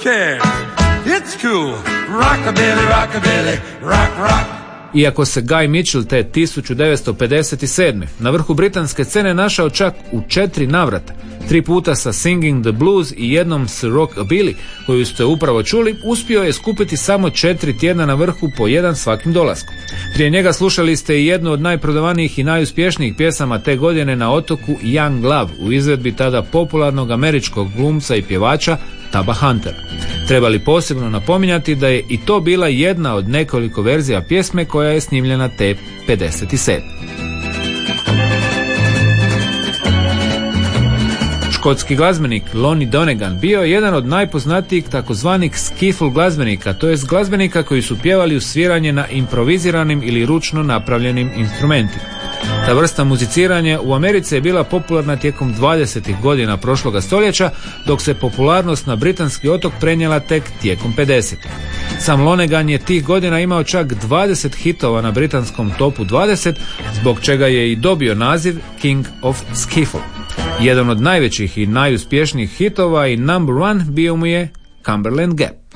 care. It's cool. Rockabilly, rockabilly, rock, rock. Iako se Guy Mitchell te 1957. na vrhu britanske scene našao čak u 4 navrata, 3 puta sa Singing the Blues i jednom s Rockabilly, koju ste upravo čuli, uspio je skupiti samo 4 tjedna na vrhu po jedan svakim dolaskom. Prije njega slušali ste i jednu od najprodavanijih i najuspješnijih pjesama te godine na otoku Young Love u izvedbi tada popularnog američkog glumca i pjevača Tabba Huntera. Treba li posebno napominjati da je i to bila jedna od nekoliko verzija pjesme koja je snimljena te 57. Škotski glazbenik Lonnie Donegan bio je jedan od najpoznatijih takozvanih skiffle glazbenika, to jest glazbenika koji su pjevali uz sviranje na improviziranim ili ručno napravljenim instrumentima. Ta vrsta muziciranja u Americi je bila popularna tijekom 20. godina prošloga stoljeća, dok se popularnost na britanski otok prenijela tek tijekom 50. Sam Lonegan je tih godina imao čak 20 hitova na britanskom topu 20, zbog čega je i dobio naziv King of Skiffle. Jedan od najvećih i najuspješnijih hitova i number one bio mu je Cumberland Gap.